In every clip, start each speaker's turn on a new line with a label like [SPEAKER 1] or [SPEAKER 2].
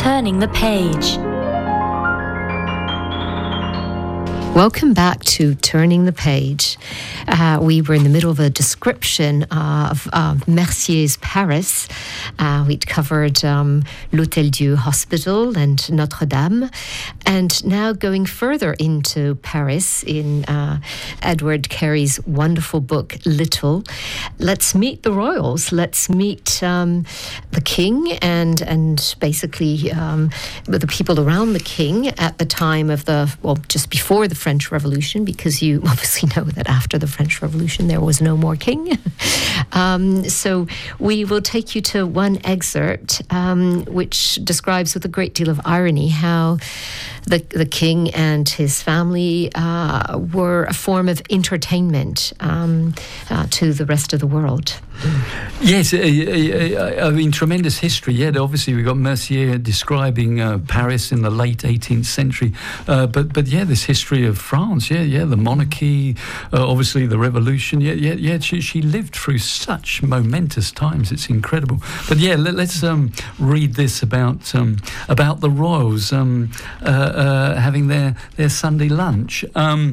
[SPEAKER 1] Turning the Page.
[SPEAKER 2] Welcome back to Turning the Page. We were in the middle of a description of Mercier's Paris. We'd covered L'Hôtel Dieu Hospital and Notre Dame. And now going further into Paris in Edward Carey's wonderful book, Little. Let's meet the royals. Let's meet the king and basically the people around the king at the time of just before the French Revolution, because you obviously know that after the French Revolution there was no more king. So we will take you to one excerpt which describes with a great deal of irony how the king and his family were a form of entertainment to the rest of the world.
[SPEAKER 3] Yes, I mean, tremendous history. Yeah, obviously we've got Mercier describing Paris in the late 18th century, but yeah, this history of France. Yeah, the monarchy, obviously the revolution. Yeah. She lived through such momentous times. It's incredible. But yeah, let's read this about the royals having their Sunday lunch.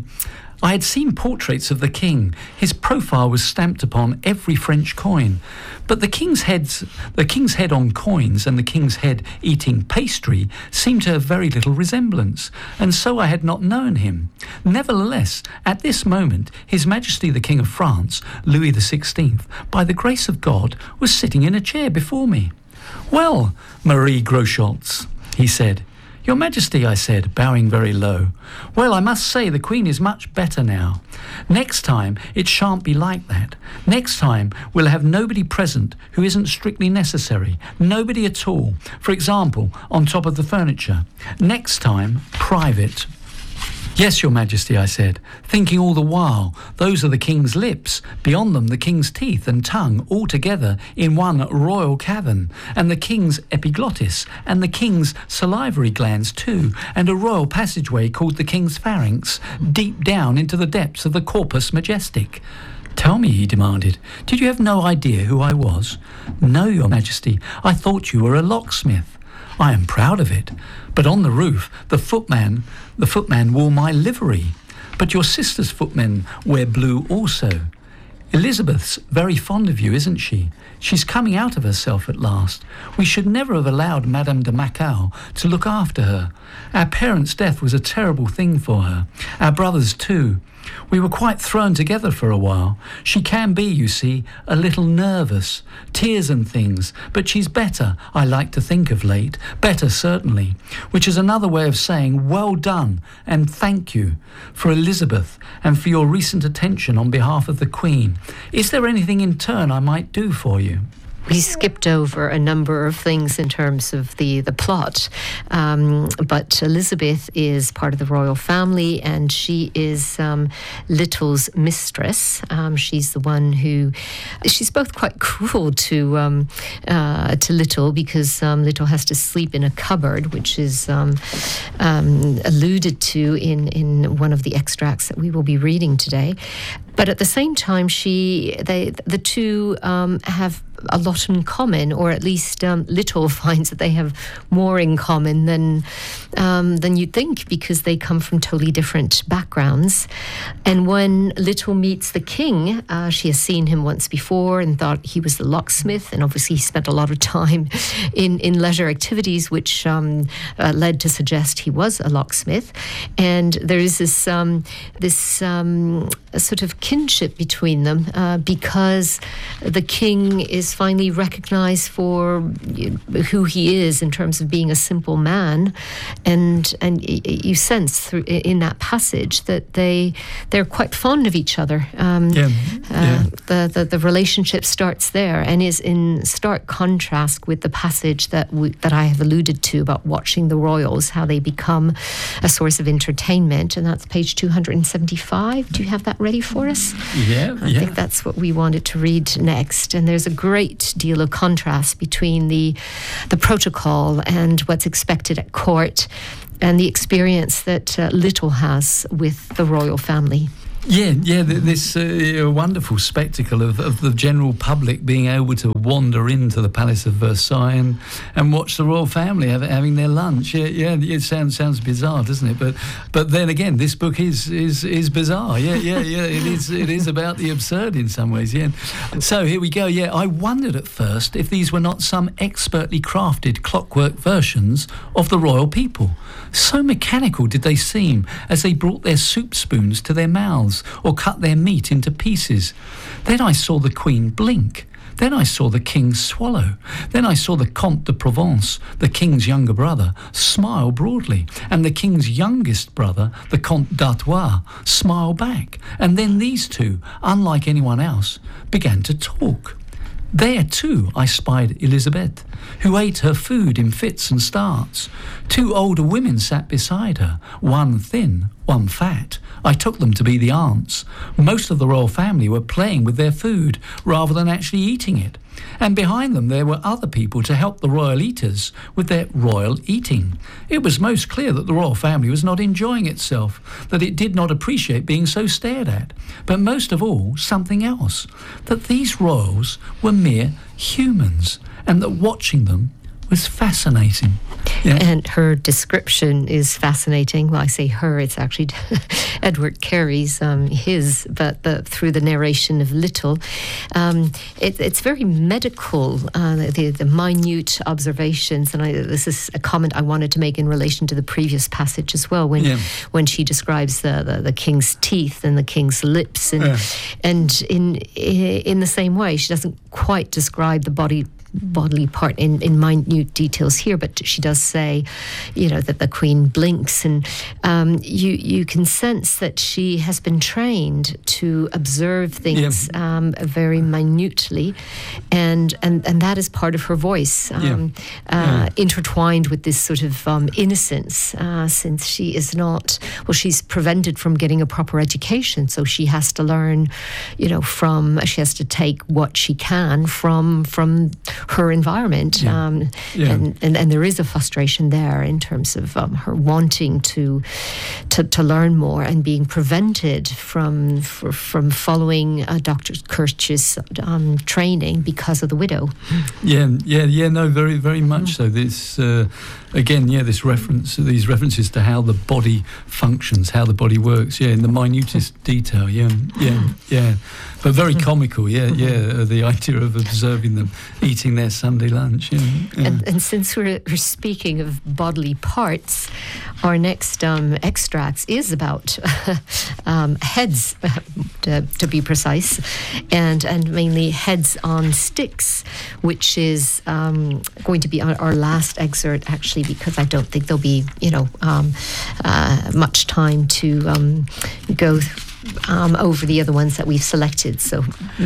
[SPEAKER 3] I had seen portraits of the king. His profile was stamped upon every French coin. But the king's head on coins and the king's head eating pastry seemed to have very little resemblance, and so I had not known him. Nevertheless, at this moment, His Majesty the King of France, Louis XVI, by the grace of God, was sitting in a chair before me. "Well, Marie Groscholz," he said. "Your Majesty," I said, bowing very low. "Well, I must say the Queen is much better now. Next time it shan't be like that. Next time we'll have nobody present who isn't strictly necessary. Nobody at all. For example, on top of the furniture. Next time, private." "Yes, Your Majesty," I said, thinking all the while, those are the king's lips, beyond them the king's teeth and tongue all together in one royal cavern, and the king's epiglottis, and the king's salivary glands too, and a royal passageway called the king's pharynx, deep down into the depths of the corpus majestic. "Tell me," he demanded, "did you have no idea who I was?" "No, Your Majesty, I thought you were a locksmith." "I am proud of it. But on the roof, the footman wore my livery. But your sister's footmen wear blue also. Elizabeth's very fond of you, isn't she? She's coming out of herself at last. We should never have allowed Madame de Macao to look after her. Our parents' death was a terrible thing for her. Our brothers too. We were quite thrown together for a while. She can be, you see, a little nervous, tears and things, but she's better, I like to think of late, better certainly, which is another way of saying well done and thank you for Elizabeth and for your recent attention on behalf of the Queen. Is there anything in turn I might do for you?"
[SPEAKER 2] We skipped over a number of things in terms of the plot, but Elizabeth is part of the royal family, and she is Little's mistress. She's the one she's both quite cruel to Little, because Little has to sleep in a cupboard, which is alluded to in one of the extracts that we will be reading today. But at the same time, the two have a lot in common, or at least Little finds that they have more in common than you'd think, because they come from totally different backgrounds. And when Little meets the king, she has seen him once before and thought he was the locksmith, and obviously he spent a lot of time in leisure activities, which led to suggest he was a locksmith. And there is this sort of kinship between them, because the king is finally recognized for who he is in terms of being a simple man, and you sense in that passage that they're quite fond of each other. The relationship starts there and is in stark contrast with the passage that I have alluded to about watching the royals, how they become a source of entertainment, and that's page 275. Do you have that ready for us? I think that's what we wanted to read next. And there's a great deal of contrast between the protocol and what's expected at court, and the experience that Little has with the royal family.
[SPEAKER 3] This wonderful spectacle of the general public being able to wander into the Palace of Versailles and watch the royal family having their lunch. It sounds bizarre, doesn't it? But then again, this book is bizarre. It is about the absurd in some ways. Yeah. So here we go. Yeah, I wondered at first if these were not some expertly crafted clockwork versions of the royal people. So mechanical did they seem as they brought their soup spoons to their mouths or cut their meat into pieces. Then I saw the Queen blink. Then I saw the King swallow. Then I saw the Comte de Provence, the King's younger brother, smile broadly, and the King's youngest brother, the Comte d'Artois, smile back. And then these two, unlike anyone else, began to talk. There, too, I spied Elizabeth, who ate her food in fits and starts. Two older women sat beside her, one thin, one fat. I took them to be the aunts. Most of the royal family were playing with their food rather than actually eating it. And behind them there were other people to help the royal eaters with their royal eating. It was most clear that the royal family was not enjoying itself, that it did not appreciate being so stared at, but most of all, something else, that these royals were mere humans, and that watching them was fascinating. Yeah.
[SPEAKER 2] And her description is fascinating. Well, I say her, it's actually Edward Carey's, his, but through the narration of Little. It's very medical, the minute observations, and this is a comment I wanted to make in relation to the previous passage as well, when she describes the king's teeth and the king's lips, and in the same way, she doesn't quite describe the bodily part in minute details here, but she does say, that the Queen blinks, and you can sense that she has been trained to observe things very minutely, and that is part of her voice, intertwined with this sort of innocence, since she is not, she's prevented from getting a proper education, so she has to learn, she has to take what she can from her environment, and there is a frustration there in terms of her wanting to learn more and being prevented from following Dr. Kirch's training because of the widow.
[SPEAKER 3] Very, very much so. This these references to how the body functions, how the body works, in the minutest detail, but very comical, the idea of observing them eating their Sunday lunch.
[SPEAKER 2] And since we're speaking of bodily parts, our next extracts is about heads, to be precise, and mainly heads on sticks, which is going to be our last excerpt, actually, because I don't think there'll be much time to go over the other ones that we've selected. So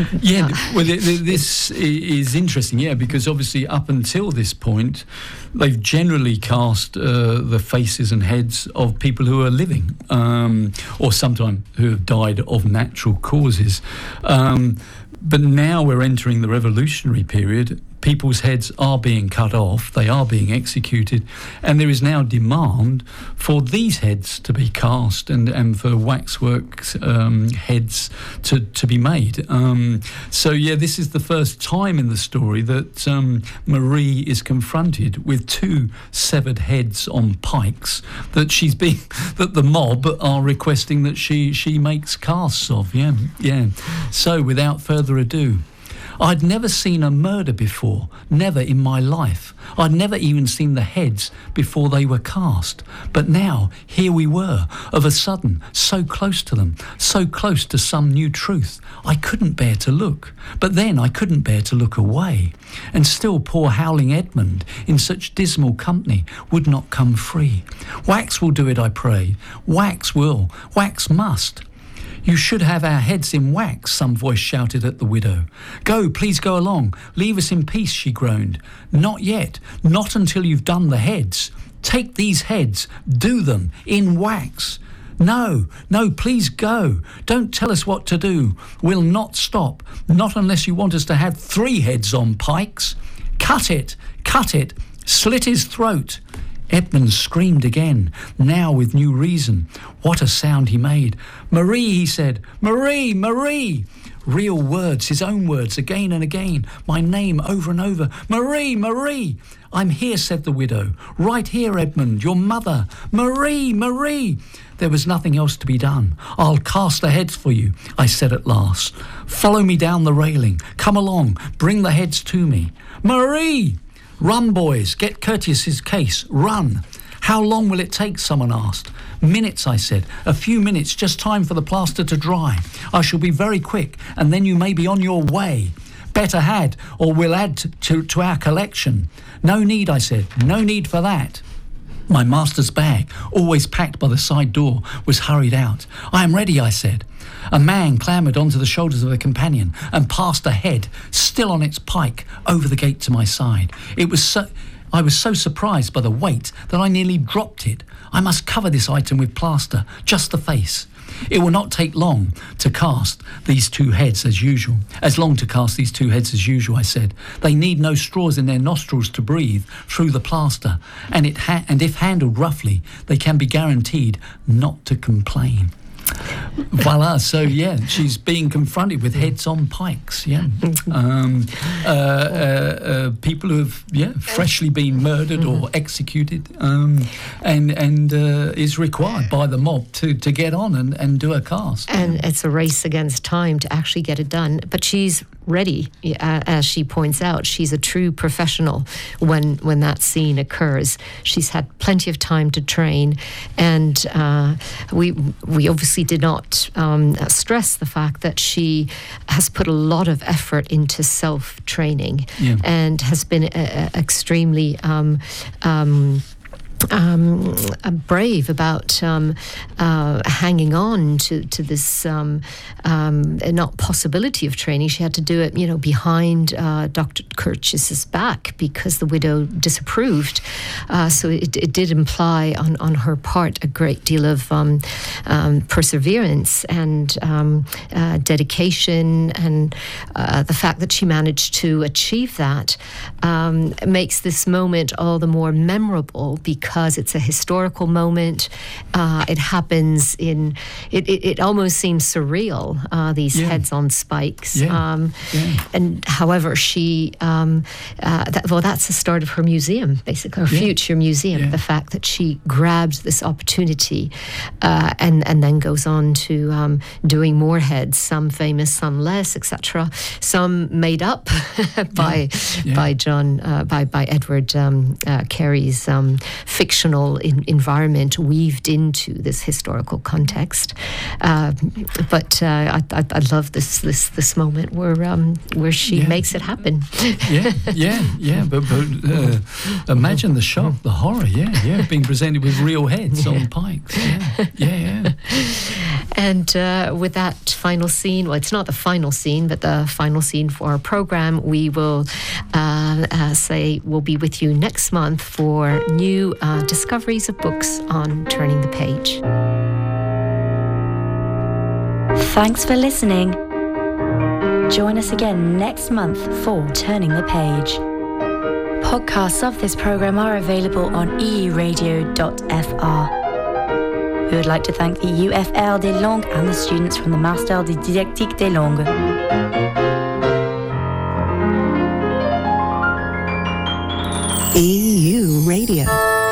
[SPEAKER 3] this is interesting, because obviously up until this point they've generally cast the faces and heads of people who are living, or sometimes who have died of natural causes, but now we're entering the revolutionary period. People's heads are being cut off, they are being executed, and there is now demand for these heads to be cast and for waxwork heads to be made. This is the first time in the story that Marie is confronted with two severed heads on pikes that that the mob are requesting that she makes casts of. So without further ado, I'd never seen a murder before, never in my life. I'd never even seen the heads before they were cast. But now, here we were, of a sudden, so close to them, so close to some new truth. I couldn't bear to look, but then I couldn't bear to look away. And still poor howling Edmund, in such dismal company, would not come free. Wax will do it, I pray. Wax will, wax must. You should have our heads in wax, some voice shouted at the widow. Go, please go along. Leave us in peace, she groaned. Not yet, not until you've done the heads. Take these heads, do them, in wax. No, please go. Don't tell us what to do. We'll not stop, not unless you want us to have 3 heads on pikes. Cut it, slit his throat. Edmund screamed again, now with new reason. What a sound he made. "Marie," he said. "Marie, Marie." Real words, his own words, again and again. My name over and over. "Marie, Marie." "I'm here," said the widow. "Right here, Edmund, your mother. Marie, Marie." There was nothing else to be done. "I'll cast the heads for you," I said at last. "Follow me down the railing. Come along. Bring the heads to me." "Marie!" "Run, boys. Get Curtius's case. Run." "How long will it take?" someone asked. "Minutes," I said. "A few minutes, just time for the plaster to dry. I shall be very quick, and then you may be on your way. Better had, or we'll add to our collection." "No need," I said. "No need for that." My master's bag, always packed by the side door, was hurried out. "I am ready," I said. A man clambered onto the shoulders of a companion and passed a head, still on its pike, over the gate to my side. I was so surprised by the weight that I nearly dropped it. I must cover this item with plaster, just the face. It will not take long to cast these two heads as usual. As long to cast these two heads as usual, I said. They need no straws in their nostrils to breathe through the plaster, and if handled roughly, they can be guaranteed not to complain. Voila. So yeah, she's being confronted with heads on pikes. Yeah, people who have freshly been murdered or executed, and is required by the mob to get on and do a cast.
[SPEAKER 2] And it's a race against time to actually get it done. But she's ready, as she points out. She's a true professional when that scene occurs. She's had plenty of time to train, and we obviously did not stress the fact that she has put a lot of effort into self-training and has been extremely brave about hanging on to this not possibility of training. She had to do it, behind Dr. Curtius's back because the widow disapproved. So it did imply on her part a great deal of perseverance and dedication, and the fact that she managed to achieve that makes this moment all the more memorable because it's a historical moment. It happens in, it almost seems surreal, these heads on spikes. And however, she, that's the start of her museum, basically, her future museum. The fact that she grabbed this opportunity and then goes on to doing more heads, some famous, some less, etc. Some made up by Edward Carey's fictional environment weaved into this historical context. But I love this moment where she makes it happen. But imagine the shock, the horror, being presented with real heads on pikes. And with that final scene, well, it's not the final scene, but the final scene for our program, we will say we'll be with you next month for new discoveries of books on Turning the Page.
[SPEAKER 1] Thanks for listening. Join us again next month for Turning the Page. Podcasts of this program are available on euradio.fr. We would like to thank the UFR des Langues and the students from the Master de Didactique des Langues.
[SPEAKER 4] EU Radio.